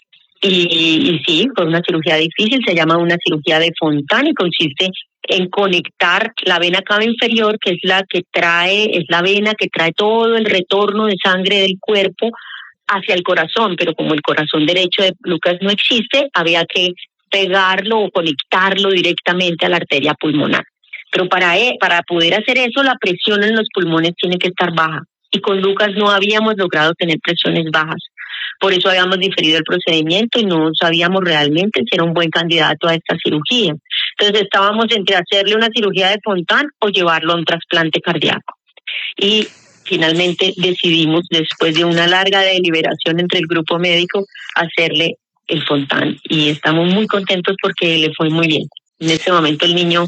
Y sí, fue una cirugía difícil, se llama una cirugía de Fontan y consiste en conectar la vena cava inferior, que es la vena que trae todo el retorno de sangre del cuerpo hacia el corazón, pero como el corazón derecho de Lucas no existe, había que pegarlo o conectarlo directamente a la arteria pulmonar. Pero para poder hacer eso, la presión en los pulmones tiene que estar baja. Y con Lucas no habíamos logrado tener presiones bajas. Por eso habíamos diferido el procedimiento y no sabíamos realmente si era un buen candidato a esta cirugía. Entonces estábamos entre hacerle una cirugía de Fontan o llevarlo a un trasplante cardíaco. Y finalmente decidimos, después de una larga deliberación entre el grupo médico, hacerle el Fontan. Y estamos muy contentos porque le fue muy bien. En este momento el niño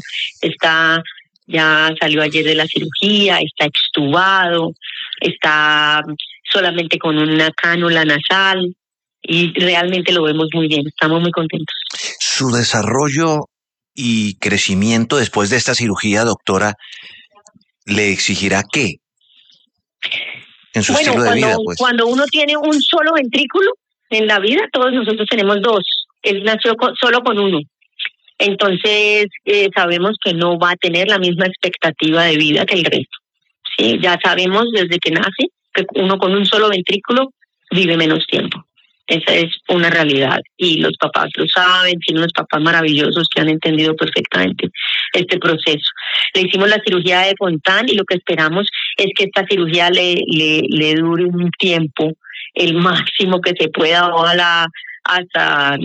ya salió ayer de la cirugía, está extubado, está solamente con una cánula nasal y realmente lo vemos muy bien, estamos muy contentos. Su desarrollo y crecimiento después de esta cirugía, doctora, ¿le exigirá qué en su estilo de vida? Pues cuando uno tiene un solo ventrículo en la vida, todos nosotros tenemos 2, él nació solo con uno. Entonces sabemos que no va a tener la misma expectativa de vida que el resto. Sí, ya sabemos desde que nace que uno con un solo ventrículo vive menos tiempo. Esa es una realidad y los papás lo saben, tienen unos papás maravillosos que han entendido perfectamente este proceso. Le hicimos la cirugía de Fontan y lo que esperamos es que esta cirugía le dure un tiempo, el máximo que se pueda, ojalá hasta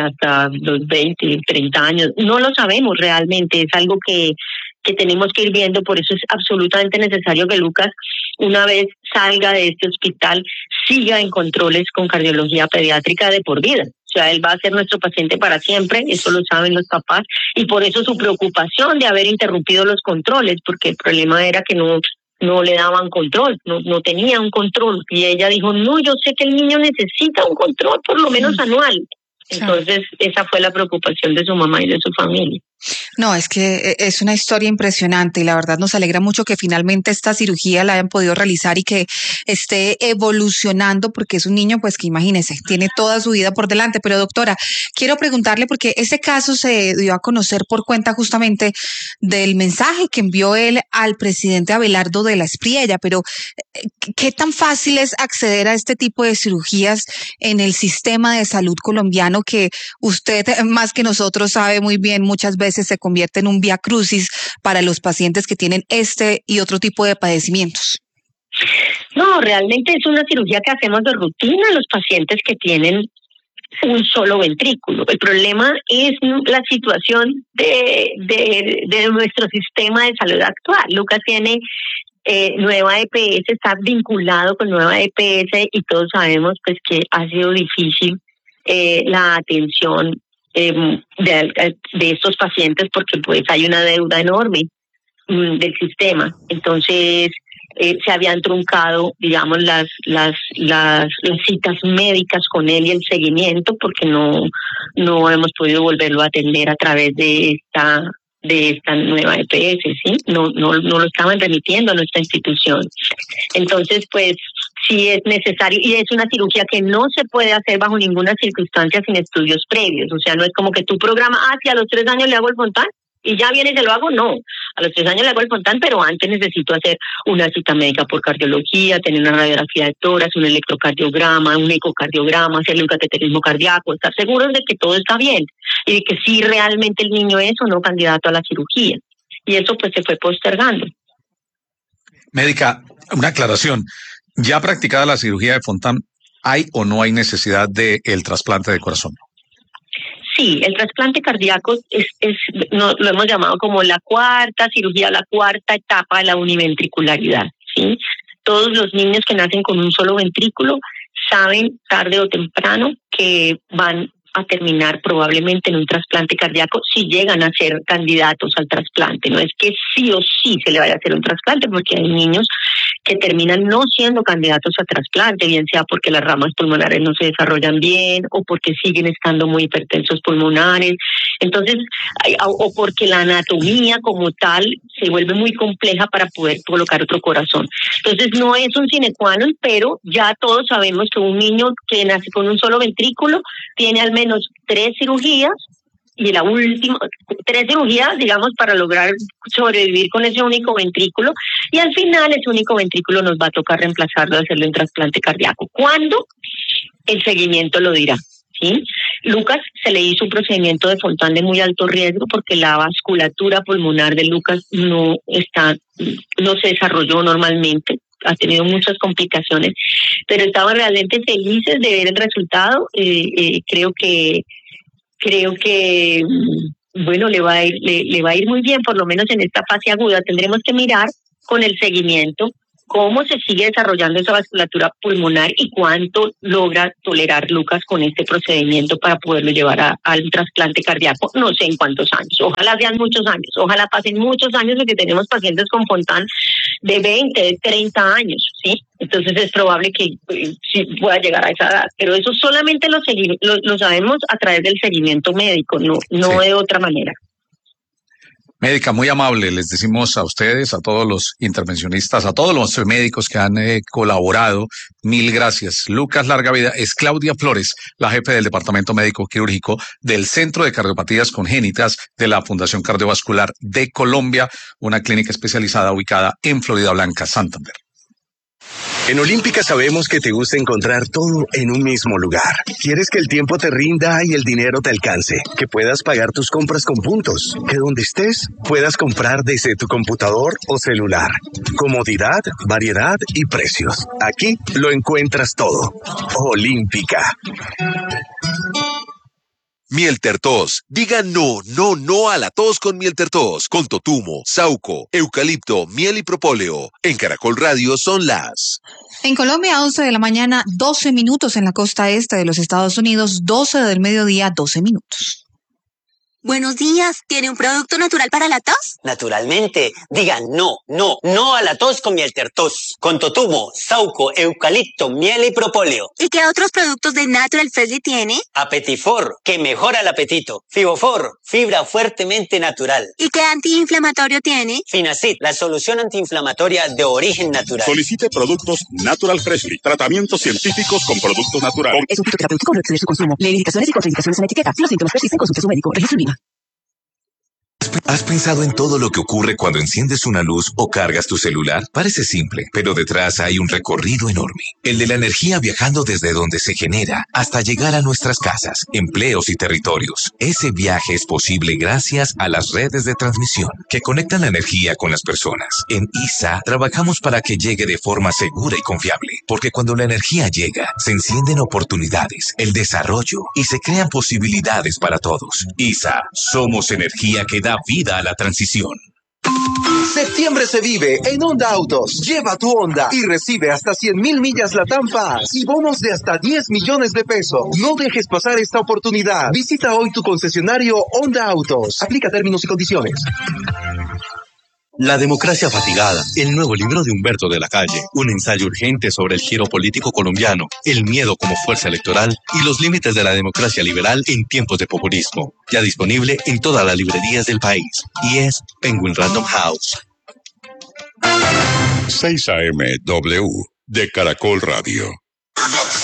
los 20, 30 años. No lo sabemos realmente, es algo que tenemos que ir viendo, por eso es absolutamente necesario que Lucas, una vez salga de este hospital, siga en controles con cardiología pediátrica de por vida. O sea, él va a ser nuestro paciente para siempre, eso lo saben los papás, y por eso su preocupación de haber interrumpido los controles, porque el problema era que no le daban control, no tenía un control. Y ella dijo, no, yo sé que el niño necesita un control por lo menos anual. Entonces, esa fue la preocupación de su mamá y de su familia. No, es que es una historia impresionante y la verdad nos alegra mucho que finalmente esta cirugía la hayan podido realizar y que esté evolucionando porque es un niño pues que imagínese, tiene toda su vida por delante. Pero doctora, quiero preguntarle porque ese caso se dio a conocer por cuenta justamente del mensaje que envió él al presidente Abelardo de la Espriella, pero ¿qué tan fácil es acceder a este tipo de cirugías en el sistema de salud colombiano que usted más que nosotros sabe muy bien muchas veces se convierte en un vía crucis para los pacientes que tienen este y otro tipo de padecimientos? No, realmente es una cirugía que hacemos de rutina a los pacientes que tienen un solo ventrículo. El problema es la situación de nuestro sistema de salud actual. Lucas tiene nueva EPS, está vinculado con nueva EPS y todos sabemos pues que ha sido difícil la atención de estos pacientes porque pues hay una deuda enorme del sistema. Entonces se habían truncado, digamos, las citas médicas con él y el seguimiento porque no hemos podido volverlo a atender a través de esta nueva EPS, ¿sí? No lo estaban remitiendo a nuestra institución. Entonces, pues, sí es necesario, y es una cirugía que no se puede hacer bajo ninguna circunstancia sin estudios previos. O sea, no es como que tu programa, si a los 3 años le hago el Fontan, y ya viene y se lo hago, no. A los 3 años le hago el Fontan, pero antes necesito hacer una cita médica por cardiología, tener una radiografía de tórax, un electrocardiograma, un ecocardiograma, hacerle un cateterismo cardíaco, estar seguros de que todo está bien y de que sí realmente el niño es o no candidato a la cirugía. Y eso pues se fue postergando. Médica, una aclaración. Ya practicada la cirugía de Fontan, ¿hay o no hay necesidad del trasplante de corazón? Sí, el trasplante cardíaco lo hemos llamado como la 4ª cirugía, la 4ª etapa de la univentricularidad, ¿sí? Todos los niños que nacen con un solo ventrículo saben tarde o temprano que van a terminar probablemente en un trasplante cardíaco si llegan a ser candidatos al trasplante. No es que sí o sí se le vaya a hacer un trasplante, porque hay niños que terminan no siendo candidatos a trasplante, bien sea porque las ramas pulmonares no se desarrollan bien o porque siguen estando muy hipertensos pulmonares. Entonces, o porque la anatomía como tal se vuelve muy compleja para poder colocar otro corazón. Entonces, no es un sine qua non, pero ya todos sabemos que un niño que nace con un solo ventrículo tiene al menos 3 cirugías, y la última, 3 cirugías, digamos, para lograr sobrevivir con ese único ventrículo, y al final ese único ventrículo nos va a tocar reemplazarlo, hacerle un trasplante cardíaco. ¿Cuándo? El seguimiento lo dirá, ¿sí? Lucas se le hizo un procedimiento de Fontan de muy alto riesgo porque la vasculatura pulmonar de Lucas no se desarrolló normalmente, ha tenido muchas complicaciones, pero estaban realmente felices de ver el resultado. Creo que bueno, le va a ir muy bien, por lo menos en esta fase aguda. Tendremos que mirar con el seguimiento cómo se sigue desarrollando esa vasculatura pulmonar y cuánto logra tolerar Lucas con este procedimiento para poderlo llevar al trasplante cardíaco. No sé en cuántos años, ojalá sean muchos años, ojalá pasen muchos años, porque tenemos pacientes con Fontan de 20, de 30 años, ¿sí? Entonces es probable que sí pueda llegar a esa edad, pero eso solamente lo sabemos a través del seguimiento médico, no de otra manera. Médica, muy amable, les decimos a ustedes, a todos los intervencionistas, a todos los médicos que han colaborado, mil gracias. Lucas, larga vida. Es Claudia Flores, la jefe del Departamento Médico Quirúrgico del Centro de Cardiopatías Congénitas de la Fundación Cardiovascular de Colombia, una clínica especializada ubicada en Florida Blanca, Santander. En Olímpica sabemos que te gusta encontrar todo en un mismo lugar. Quieres que el tiempo te rinda y el dinero te alcance, que puedas pagar tus compras con puntos, que donde estés puedas comprar desde tu computador o celular. Comodidad, variedad y precios. Aquí lo encuentras todo. Olímpica. Mieltertos. Diga no a la tos con Mieltertos, con totumo, sauco, eucalipto, miel y propóleo. En Caracol Radio son las... En Colombia, 11 de la mañana, 12 minutos. En la costa este de los Estados Unidos, 12 del mediodía, 12 minutos. Buenos días, ¿tiene un producto natural para la tos? Naturalmente, digan no a la tos con Mieltertos, con totumo, sauco, eucalipto, miel y propóleo. ¿Y qué otros productos de Natural Freshly tiene? Apetifor, que mejora el apetito. Fibofor, fibra fuertemente natural. ¿Y qué antiinflamatorio tiene? Finacid, la solución antiinflamatoria de origen natural. Solicite productos Natural Freshly, tratamientos científicos con productos naturales. Es un fitoterapéutico, no exceder su consumo. Lee indicaciones y contraindicaciones en la etiqueta. Si los síntomas persisten, consulte a su médico. Registro INVIMA. ¿Has pensado en todo lo que ocurre cuando enciendes una luz o cargas tu celular? Parece simple, pero detrás hay un recorrido enorme. El de la energía viajando desde donde se genera hasta llegar a nuestras casas, empleos y territorios. Ese viaje es posible gracias a las redes de transmisión que conectan la energía con las personas. En ISA trabajamos para que llegue de forma segura y confiable, porque cuando la energía llega, se encienden oportunidades, el desarrollo y se crean posibilidades para todos. ISA, somos energía que da vida a la transición. Septiembre se vive en Honda Autos. Lleva tu Honda y recibe hasta 100,000 millas LATAM Pass y bonos de hasta 10 millones de pesos. No dejes pasar esta oportunidad. Visita hoy tu concesionario Honda Autos. Aplica términos y condiciones. La democracia fatigada, el nuevo libro de Humberto de la Calle, un ensayo urgente sobre el giro político colombiano, el miedo como fuerza electoral y los límites de la democracia liberal en tiempos de populismo. Ya disponible en todas las librerías del país. Y es Penguin Random House. 6 AM W de Caracol Radio.